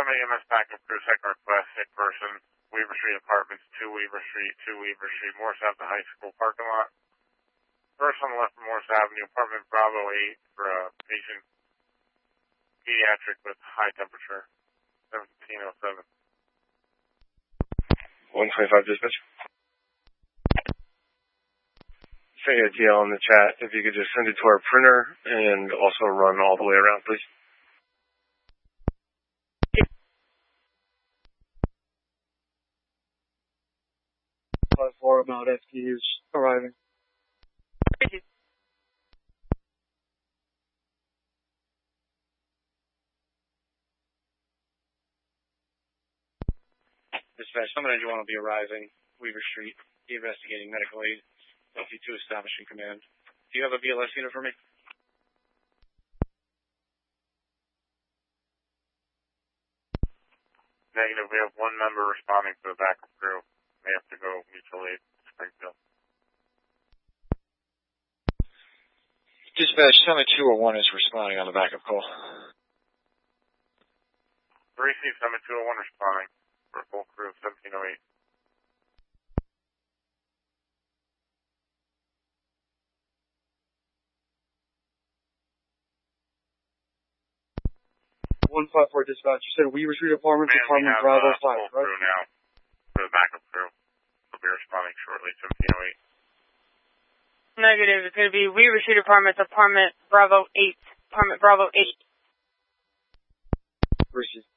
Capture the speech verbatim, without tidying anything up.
Summit E M S backup crew, second request, sick person, Weaver Street Apartments, two Weaver Street, two Weaver Street, Morse Avenue High School parking lot. First on the left of Morse Avenue, apartment Bravo eight for a patient, pediatric with high temperature, seventeen oh seven. one twenty-five dispatch. Send you a T L in the chat. If you could just send it to our printer and also run all the way around, please. five four about F T Us arriving. Dispatch, someone you want to be arriving, Weaver Street, investigating medical aid, L T two establishing command. Do you have a B L S unit for me? Negative, we have one member responding to the backup crew. May have to go mutual aid to Springfield. Dispatch, Summit two oh one is responding on the backup call. three C Summit two oh one responding for a full crew of seventeen oh eight. one five four dispatch, you said Weaver Street Apartments, Man, apartment have, Bravo uh, five, full right? crew now for the backup crew. We'll be responding shortly, seventeen oh eight. Negative, it's going to be Weaver Street Apartments, apartment Bravo eight, apartment Bravo eight. Versus